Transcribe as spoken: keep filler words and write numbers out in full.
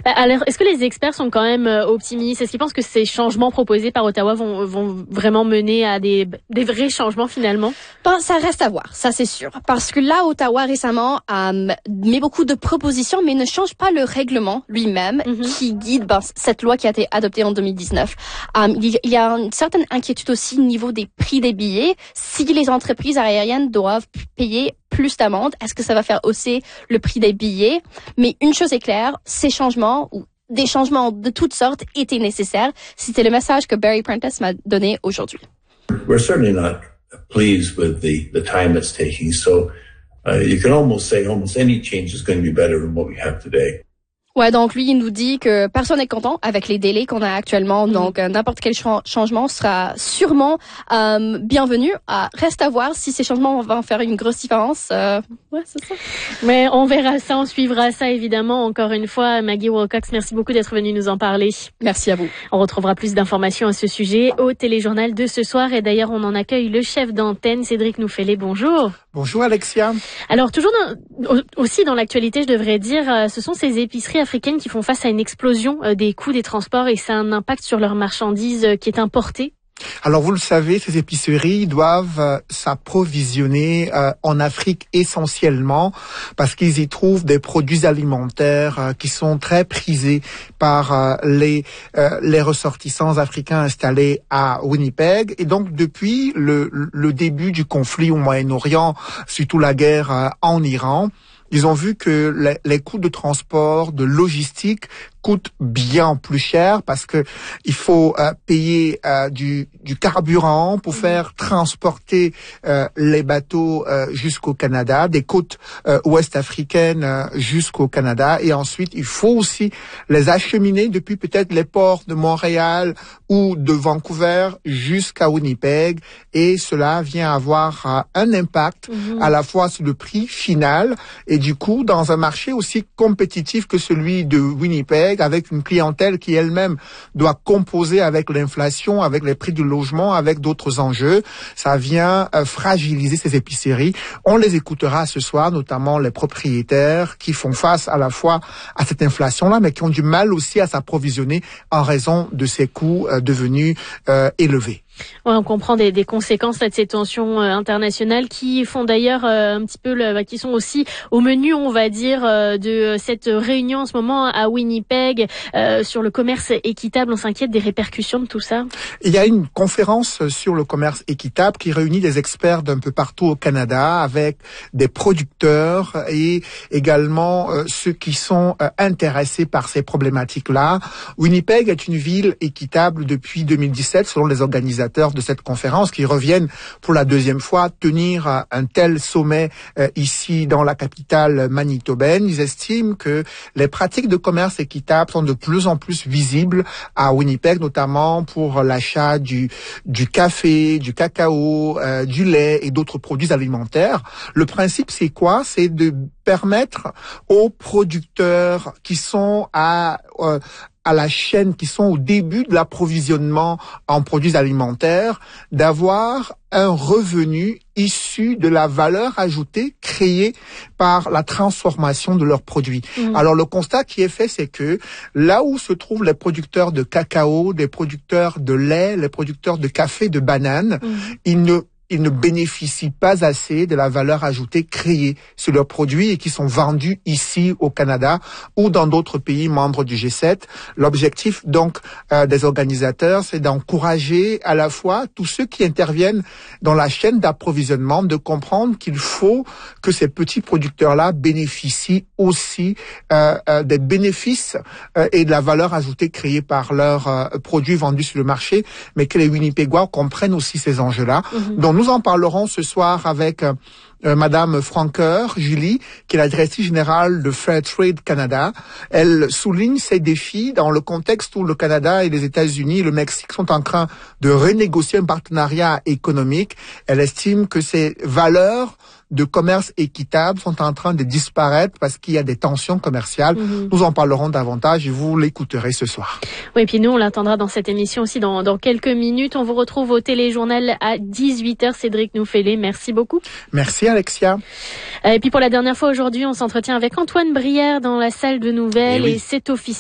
Bah, alors, est-ce que les experts sont quand même euh, optimistes? Est-ce qu'ils pensent que ces changements proposés par Ottawa vont, vont vraiment mener à des, des vrais changements finalement? Ben, ça reste à voir, ça c'est sûr. Parce que là, Ottawa récemment euh, met beaucoup de propositions, mais ne change pas le règlement lui-même mm-hmm. qui guide ben, cette loi qui a été adoptée en deux mille dix-neuf. Euh, il y a une certaine inquiétude aussi au niveau des prix des billets. Si les entreprises aériennes doivent payer plus d'amendes, est-ce que ça va faire hausser le prix des billets? Mais une chose est claire, ces changements ou des changements de toutes sortes étaient nécessaires. C'était le message que Barry Prentice m'a donné aujourd'hui. We're certainly not pleased with the, the time it's taking. So uh, you can almost say almost any change is going to be better than what we have today. Ouais, donc lui, il nous dit que personne n'est content avec les délais qu'on a actuellement. Donc, euh, n'importe quel ch- changement sera sûrement euh, bienvenu. Euh, reste à voir si ces changements vont faire une grosse différence. Euh, ouais, c'est ça. Mais on verra ça, on suivra ça évidemment. Encore une fois, Maggie Wilcox, merci beaucoup d'être venue nous en parler. Merci à vous. On retrouvera plus d'informations à ce sujet au téléjournal de ce soir. Et d'ailleurs, on en accueille le chef d'antenne, Cédric Nouffelet. Bonjour. Bonjour Alexia. Alors, toujours dans, aussi dans l'actualité, je devrais dire, ce sont ces épiceries africaines qui font face à une explosion des coûts des transports et ça a un impact sur leurs marchandises qui est importée. Alors vous le savez, ces épiceries doivent euh, s'approvisionner euh, en Afrique essentiellement parce qu'ils y trouvent des produits alimentaires euh, qui sont très prisés par euh, les euh, les ressortissants africains installés à Winnipeg. Et donc depuis le, le début du conflit au Moyen-Orient, surtout la guerre euh, en Iran, ils ont vu que les, les coûts de transport, de logistique coûtent bien plus cher parce que il faut euh, payer euh, du, du carburant pour faire transporter euh, les bateaux euh, jusqu'au Canada, des côtes euh, ouest africaines euh, jusqu'au Canada, et ensuite il faut aussi les acheminer depuis peut-être les ports de Montréal ou de Vancouver jusqu'à Winnipeg, et cela vient avoir euh, un impact mmh. à la fois sur le prix final et du coup dans un marché aussi compétitif que celui de Winnipeg, avec une clientèle qui elle-même doit composer avec l'inflation, avec les prix du logement, avec d'autres enjeux. Ça vient euh, fragiliser ces épiceries. On les écoutera ce soir, notamment les propriétaires qui font face à la fois à cette inflation-là, mais qui ont du mal aussi à s'approvisionner en raison de ces coûts euh, devenus euh, élevés. Ouais, on comprend des, des conséquences là, de ces tensions euh, internationales qui font d'ailleurs euh, un petit peu, le, bah, qui sont aussi au menu, on va dire, euh, de cette réunion en ce moment à Winnipeg euh, sur le commerce équitable. On s'inquiète des répercussions de tout ça. Il y a une conférence sur le commerce équitable qui réunit des experts d'un peu partout au Canada avec des producteurs et également euh, ceux qui sont euh, intéressés par ces problématiques-là. Winnipeg est une ville équitable depuis deux mille dix-sept selon les organisateurs de cette conférence qui reviennent pour la deuxième fois tenir un tel sommet euh, ici dans la capitale manitobaine. Ils estiment que les pratiques de commerce équitable sont de plus en plus visibles à Winnipeg, notamment pour l'achat du, du café, du cacao, euh, du lait et d'autres produits alimentaires. Le principe, c'est quoi? C'est de permettre aux producteurs qui sont à euh, à la chaîne, qui sont au début de l'approvisionnement en produits alimentaires, d'avoir un revenu issu de la valeur ajoutée créée par la transformation de leurs produits. Mmh. Alors le constat qui est fait, c'est que là où se trouvent les producteurs de cacao, les producteurs de lait, les producteurs de café, de bananes, mmh. ils ne ils ne bénéficient pas assez de la valeur ajoutée créée sur leurs produits et qui sont vendus ici au Canada ou dans d'autres pays membres du G sept. L'objectif donc euh, des organisateurs, c'est d'encourager à la fois tous ceux qui interviennent dans la chaîne d'approvisionnement de comprendre qu'il faut que ces petits producteurs-là bénéficient aussi euh, euh, des bénéfices euh, et de la valeur ajoutée créée par leurs euh, produits vendus sur le marché, mais que les Winnipégois comprennent aussi ces enjeux-là. Mm-hmm. Donc nous en parlerons ce soir avec euh, euh, Madame Francoeur, Julie, qui est la directrice générale de Fairtrade Canada. Elle souligne ces défis dans le contexte où le Canada et les États-Unis et le Mexique sont en train de renégocier un partenariat économique. Elle estime que ces valeurs de commerce équitable sont en train de disparaître parce qu'il y a des tensions commerciales. Mmh. Nous en parlerons davantage et vous l'écouterez ce soir. Oui, et puis nous, on l'attendra dans cette émission aussi dans, dans quelques minutes. On vous retrouve au téléjournal à dix-huit heures. Cédric Nouffelet, merci beaucoup. Merci Alexia. Et puis pour la dernière fois aujourd'hui, on s'entretient avec Antoine Brière dans la salle de nouvelles et, oui. et c'est officiel.